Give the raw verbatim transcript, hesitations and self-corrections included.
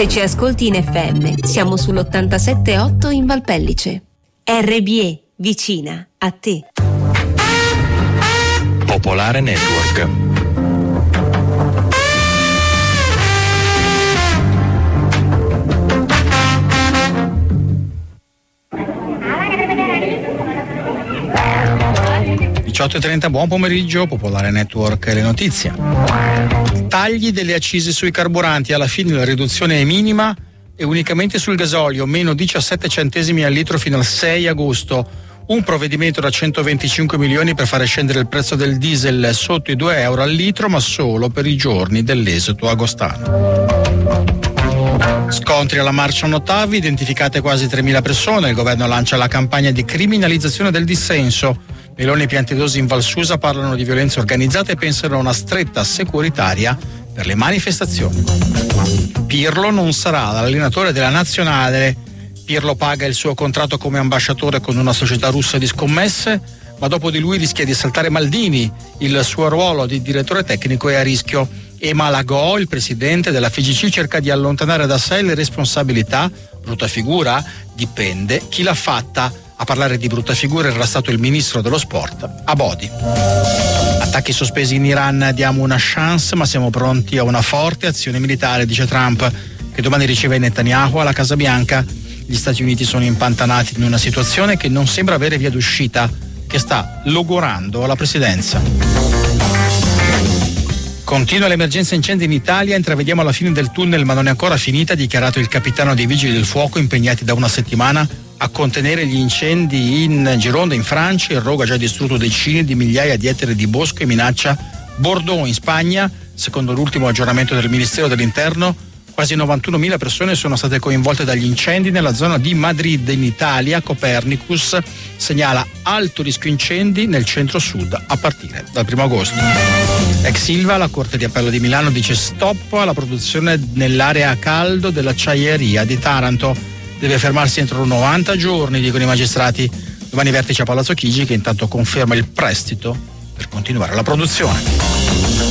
Se ci ascolti in F M, siamo sull'ottantasette virgola otto in Valpellice. R B E, vicina a te. Popolare Network. diciotto e trenta, buon pomeriggio, Popolare Network, le notizie. Tagli delle accise sui carburanti, alla fine la riduzione è minima e unicamente sul gasolio, meno diciassette centesimi al litro fino al sei agosto. Un provvedimento da centoventicinque milioni per fare scendere il prezzo del diesel sotto i due euro al litro, ma solo per i giorni dell'esodo agostano. Scontri alla Marcia Notavi, identificate quasi tremila persone, il governo lancia la campagna di criminalizzazione del dissenso. Meloni e Piantedosi in Val Susa parlano di violenza organizzata e pensano a una stretta securitaria per le manifestazioni. Pirlo non sarà l'allenatore della nazionale. Pirlo paga il suo contratto come ambasciatore con una società russa di scommesse, ma dopo di lui rischia di saltare Maldini. Il suo ruolo di direttore tecnico è a rischio. E Malagò, il presidente della F I G C, cerca di allontanare da sé le responsabilità. Brutta figura? Dipende chi l'ha fatta. A parlare di brutta figura era stato il ministro dello sport, Abodi. Attacchi sospesi in Iran, diamo una chance, ma siamo pronti a una forte azione militare, dice Trump, che domani riceve Netanyahu alla Casa Bianca. Gli Stati Uniti sono impantanati in una situazione che non sembra avere via d'uscita, che sta logorando la presidenza. Continua l'emergenza incendi in Italia, intravediamo la fine del tunnel ma non è ancora finita, ha dichiarato il capitano dei Vigili del Fuoco, impegnati da una settimana a contenere gli incendi in Gironde, in Francia. Il rogo ha già distrutto decine di migliaia di ettari di bosco e minaccia Bordeaux in Spagna. Secondo l'ultimo aggiornamento del Ministero dell'Interno, quasi novantunomila persone sono state coinvolte dagli incendi nella zona di Madrid. In Italia, Copernicus segnala alto rischio incendi nel centro-sud a partire dal primo agosto. Ex Ilva, la Corte di Appello di Milano dice stop alla produzione nell'area a caldo dell'acciaieria di Taranto. Deve fermarsi entro novanta giorni, dicono i magistrati. Domani vertice a Palazzo Chigi, che intanto conferma il prestito per continuare la produzione.